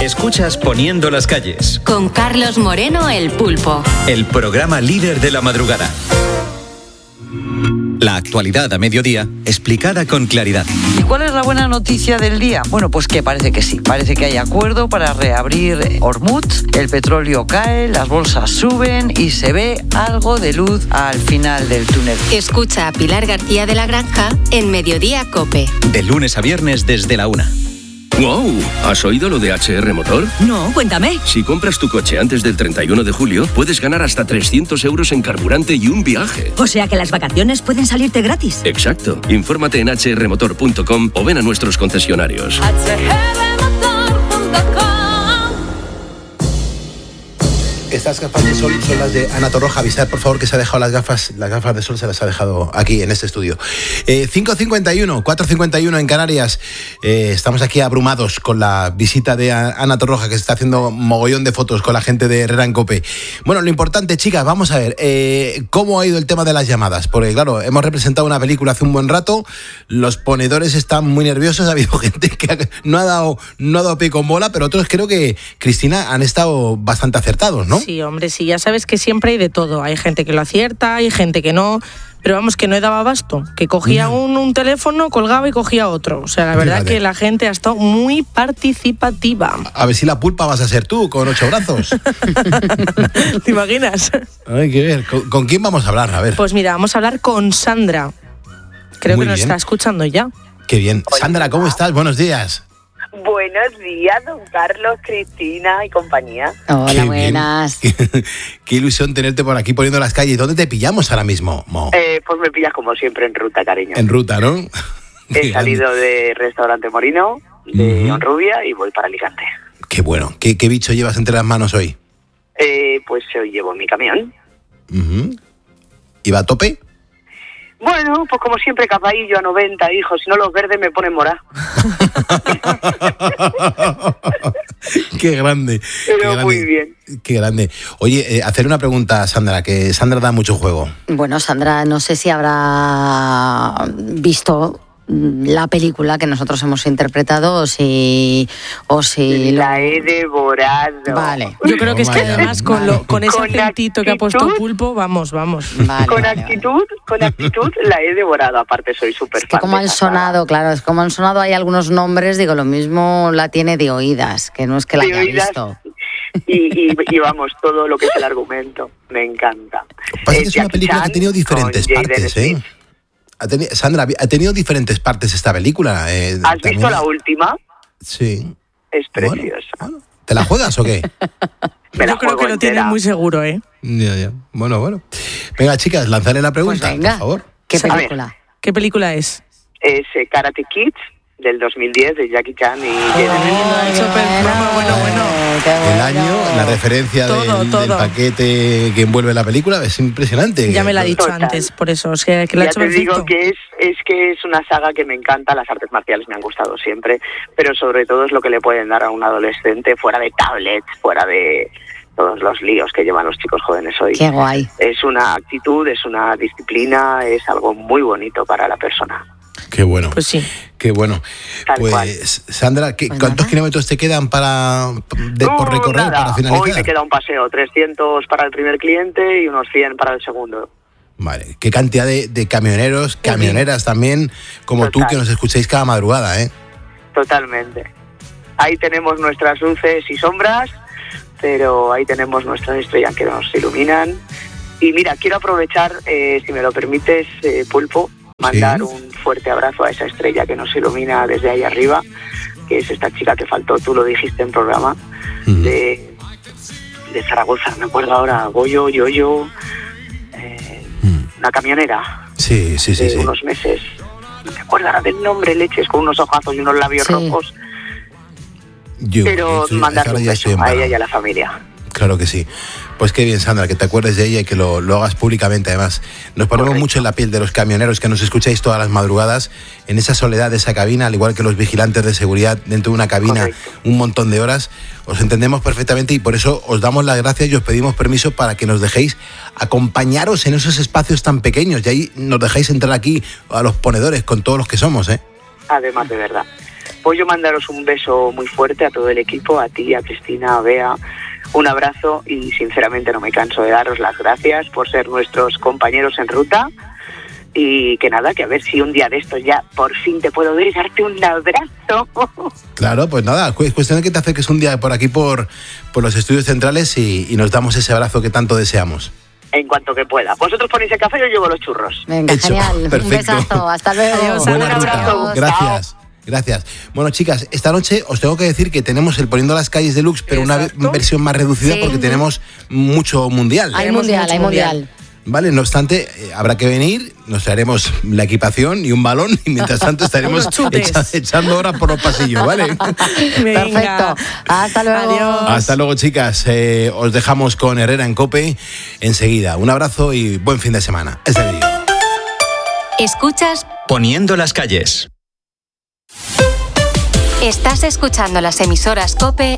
Escuchas Poniendo las calles. Con Carlos Moreno, el Pulpo. El programa líder de la madrugada. La actualidad a mediodía, explicada con claridad. ¿Y cuál es la buena noticia del día? Bueno, pues que parece que sí. Parece que hay acuerdo para reabrir Hormuz, el petróleo cae, las bolsas suben y se ve algo de luz al final del túnel. Escucha a Pilar García de la Granja en Mediodía COPE. De lunes a viernes desde la 1. ¡Wow! ¿Has oído lo de HR Motor? No, cuéntame. Si compras tu coche antes del 31 de julio, puedes ganar hasta 300 euros en carburante y un viaje. O sea que las vacaciones pueden salirte gratis. Exacto. Infórmate en hrmotor.com o ven a nuestros concesionarios. Estas gafas de sol son las de Ana Torroja. Avisad, por favor, que se ha dejado las gafas de sol, se las ha dejado aquí en este estudio. 5:51, 4:51 en Canarias. Estamos aquí abrumados con la visita de Ana Torroja, que se está haciendo mogollón de fotos con la gente de Herrera en Cope. Bueno, lo importante, chicas, vamos a ver, ¿cómo ha ido el tema de las llamadas? Porque, claro, hemos representado una película hace un buen rato, los ponedores están muy nerviosos, ha habido gente que no ha dado pie con bola, pero otros creo que, Cristina, han estado bastante acertados, ¿no? Sí, hombre, sí, ya sabes que siempre hay de todo. Hay gente que lo acierta, hay gente que no, pero vamos, que no he dado abasto. Que cogía un teléfono, colgaba y cogía otro. O sea, la verdad que la gente ha estado muy participativa. A ver si la pulpa vas a ser tú, con 8 brazos. ¿Te imaginas? Hay que ver. ¿Con quién vamos a hablar? A ver. Pues mira, vamos a hablar con Sandra. Creo que nos está escuchando ya. Qué bien. Sandra, ¿cómo estás? Buenos días. Buenos días, don Carlos, Cristina y compañía. Hola, qué buenas. Qué ilusión tenerte por aquí poniendo las calles. ¿Dónde te pillamos ahora mismo, Mo? Pues me pillas como siempre en ruta, cariño. En ruta, ¿no? He salido de Restaurante Morino, de Honrubia, y voy para Alicante. Qué bueno. ¿Qué bicho llevas entre las manos hoy? Pues hoy llevo mi camión. ¿Y va a tope? Bueno, pues como siempre, capaillo a 90, hijo. Si no, los verdes me ponen morá. Qué grande. Pero qué grande, muy bien. Qué grande. Oye, hacer una pregunta a Sandra, que Sandra da mucho juego. Bueno, Sandra, no sé si habrá visto la película que nosotros hemos interpretado o si la he devorado. Vale. Yo creo que es que además con ese acentito que ha puesto Pulpo, vamos. Vale, con actitud la he devorado. Aparte soy súper fan. Como han sonado, claro, es como han sonado, hay algunos nombres, digo, lo mismo la tiene de oídas, que no es que la haya visto. Y vamos, todo lo que es el argumento, me encanta. Pasa que es una película que ha tenido diferentes partes, ¿eh? Sandra, ha tenido diferentes partes esta película. ¿Has visto la última? Sí. Es preciosa. Bueno. ¿Te la juegas o qué? Yo creo que lo tienes muy seguro, ¿eh? Ya. Bueno. Venga, chicas, lanzaré la pregunta, pues venga. por favor. ¿Qué película? ¿Qué película es? Es Karate Kid, del 2010, de Jackie Chan y Bueno. El año, la referencia del paquete que envuelve la película es impresionante. Ya me la ha dicho antes, por eso. O sea, que la ha hecho perfecto. Digo que es una saga que me encanta. Las artes marciales me han gustado siempre, pero sobre todo es lo que le pueden dar a un adolescente fuera de tablets, fuera de todos los líos que llevan los chicos jóvenes hoy. Qué guay. Es una actitud, es una disciplina, es algo muy bonito para la persona. Qué bueno. Pues sí. Qué bueno. Pues, Sandra, ¿cuántos kilómetros te quedan por recorrer, para finalizar? Hoy me queda un paseo, 300 para el primer cliente y unos 100 para el segundo. Vale, qué cantidad de camioneros, camioneras también, como tú, que nos escucháis cada madrugada, ¿eh? Totalmente. Ahí tenemos nuestras luces y sombras, pero ahí tenemos nuestras estrellas que nos iluminan. Y mira, quiero aprovechar, si me lo permites, Pulpo, mandar un fuerte abrazo a esa estrella que nos ilumina desde ahí arriba, que es esta chica que faltó, tú lo dijiste en programa, de Zaragoza, me acuerdo ahora, Goyo, una camionera. Sí. Unos meses, no me acuerdo ahora del nombre, leches, con unos ojazos y unos labios rojos. Pero mandarle un beso a ella y a la familia. Claro que sí. Pues qué bien, Sandra, que te acuerdes de ella y que lo hagas públicamente. Además, nos ponemos mucho en la piel de los camioneros que nos escucháis todas las madrugadas, en esa soledad de esa cabina, al igual que los vigilantes de seguridad dentro de una cabina, un montón de horas. Os entendemos perfectamente y por eso os damos las gracias y os pedimos permiso para que nos dejéis acompañaros en esos espacios tan pequeños. Y ahí nos dejáis entrar aquí a los ponedores con todos los que somos, ¿eh? Además, de verdad. pues yo mandaros un beso muy fuerte a todo el equipo, a ti, a Cristina, a Bea, un abrazo y sinceramente no me canso de daros las gracias por ser nuestros compañeros en ruta y que nada, que a ver si un día de estos ya por fin te puedo ver y darte un abrazo. Claro, pues nada, cuestión de que te acerques un día por aquí por los estudios centrales y nos damos ese abrazo que tanto deseamos. En cuanto que pueda. Vosotros ponéis el café y yo llevo los churros. Venga, Hecho. genial. Perfecto. Un besazo. Hasta luego. Adiós, Buena un ruta. abrazo. Gracias. Gracias. Bueno, chicas, esta noche os tengo que decir que tenemos el Poniendo las calles deluxe, pero Exacto. una versión más reducida Sí. porque tenemos mucho mundial. Hay Tenemos mundial, mucho hay mundial. Vale, no obstante, habrá que venir, nos traeremos la equipación y un balón y mientras tanto estaremos Unos chutes. echando horas por los pasillos, ¿vale? Venga. Perfecto. Hasta luego. Adiós. Hasta luego, chicas. Os dejamos con Herrera en COPE enseguida. Un abrazo y buen fin de semana. Este vídeo. Escuchas, Poniendo las calles. estás escuchando las emisoras COPE